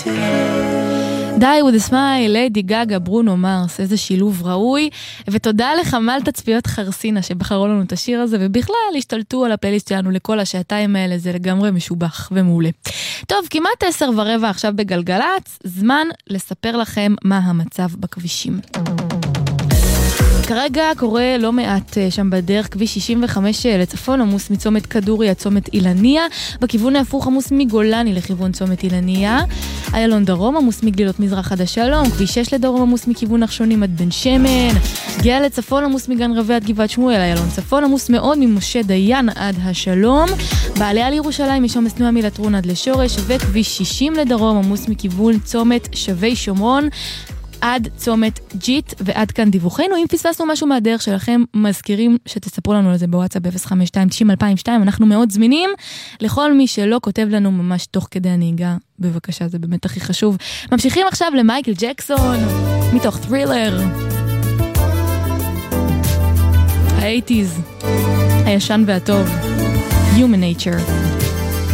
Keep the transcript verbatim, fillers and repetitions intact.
די with a smile, ליידי גגה, ברונו מרס, איזה שילוב ראוי, ותודה לחמל תצפיות חרסינה שבחרו לנו את השיר הזה, ובכלל השתלטו על הפלייליסט שלנו לכל השעתיים האלה, זה לגמרי משובח ומעולה. טוב, כמעט עשר ורבע עכשיו בגלגלץ, זמן לספר לכם מה המצב בכבישים. כרגע קורה לא מעט שם בדרך, כביש שישים וחמש לצפון, עמוס מצומת כדורי עד צומת אילניה, בכיוון ההפוך עמוס מגולני לכיוון צומת אילניה, איילון דרום עמוס מגלילות מזרח עד השלום, כביש שש לדרום עמוס מכיוון נחשונים עד בן שמן, גאה לצפון עמוס מגן רבי עד גבעת שמואל, איילון צפון עמוס מאוד ממשה דיין עד השלום, בעליה לירושלים יש עומס תנועה מלטרון עד לשורש, וכביש שישים לדרום עמוס מכיוון צומת שבי שומרון, עד צומת ג'יט, ועד כאן דיווחנו. אם פספסנו משהו מהדרך שלכם, מזכירים שתספרו לנו על זה בוואטסאפ אפס חמש שתיים תשעים אלפיים ושתיים, אנחנו מאוד זמינים. לכל מי שלא כותב לנו ממש תוך כדי הנהיגה, בבקשה, זה באמת הכי חשוב. ממשיכים עכשיו למייקל ג'קסון, מתוך ת'רילר. ה-שמונים, הישן והטוב, Human Nature.